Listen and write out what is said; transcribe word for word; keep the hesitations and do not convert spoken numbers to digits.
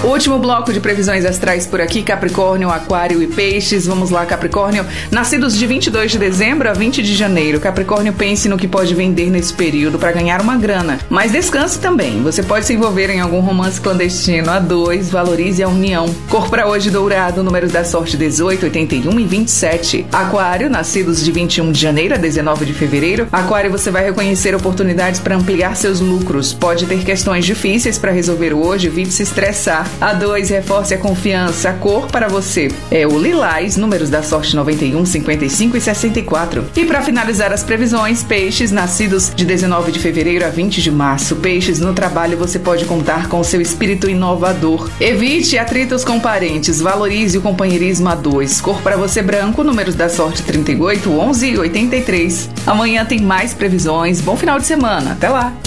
Último bloco de previsões astrais por aqui, Capricórnio, Aquário e Peixes. Vamos lá, Capricórnio. Nascidos de vinte e dois de dezembro a vinte de janeiro. Capricórnio, pense no que pode vender nesse período para ganhar uma grana. Mas descanse também. Você pode se envolver em algum romance clandestino. A dois, valorize a união. Cor para hoje, dourado. Números da sorte dezoito, oitenta e um e vinte e sete. Aquário, nascidos de vinte e um de janeiro a dezenove de fevereiro. Aquário, você vai reconhecer oportunidades para ampliar seus lucros. Pode ter questões difíceis para resolver hoje. Evite se estressar. A dois, reforce a confiança. A cor para você é o lilás, números da sorte noventa e um, cinquenta e cinco e sessenta e quatro. E para finalizar as previsões, Peixes, nascidos de dezenove de fevereiro a vinte de março. Peixes, no trabalho você pode contar com seu espírito inovador. Evite atritos com parentes, valorize o companheirismo. A dois, cor para você branco, números da sorte trinta e oito, onze e oitenta e três. Amanhã tem mais previsões. Bom final de semana, até lá!